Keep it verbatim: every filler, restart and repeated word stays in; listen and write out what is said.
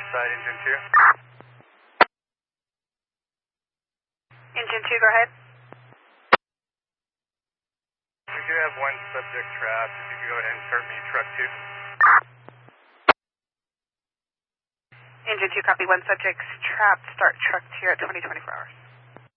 side, engine two. Engine two, go ahead. We do have one subject trapped. If you could go ahead and start me truck two. Engine two, copy. One subject trapped. Start truck two at twenty twenty-four hours.